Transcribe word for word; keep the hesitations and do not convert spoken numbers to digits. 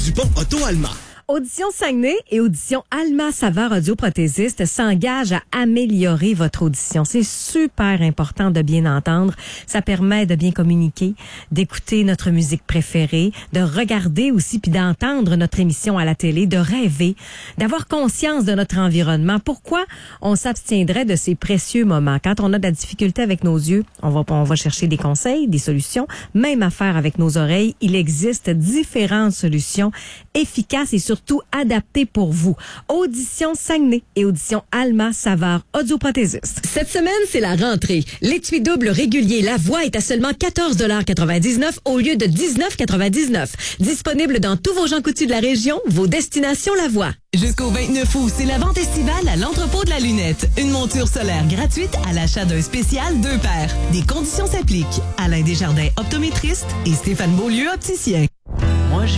Dupont Auto Alma. Audition Saguenay et Audition Alma Saveur audioprothésiste s'engagent à améliorer votre audition. C'est super important de bien entendre. Ça permet de bien communiquer, d'écouter notre musique préférée, de regarder aussi puis d'entendre notre émission à la télé, de rêver, d'avoir conscience de notre environnement. Pourquoi on s'abstiendrait de ces précieux moments? Quand on a de la difficulté avec nos yeux, on va, on va chercher des conseils, des solutions. Même affaire avec nos oreilles. Il existe différentes solutions efficaces et surtout surtout adapté pour vous. Audition Saguenay et Audition Alma Saveur audioprothésiste. Cette semaine, c'est la rentrée. L'étui double régulier Lavoie est à seulement quatorze quatre-vingt-dix-neuf au lieu de dix-neuf quatre-vingt-dix-neuf. Disponible dans tous vos Jean Coutu de la région, vos destinations Lavoie. Jusqu'au vingt-neuf août, c'est la vente estivale à l'entrepôt de la lunette. Une monture solaire gratuite à l'achat d'un spécial deux paires. Des conditions s'appliquent. Alain Desjardins, optométriste, et Stéphane Beaulieu, opticien.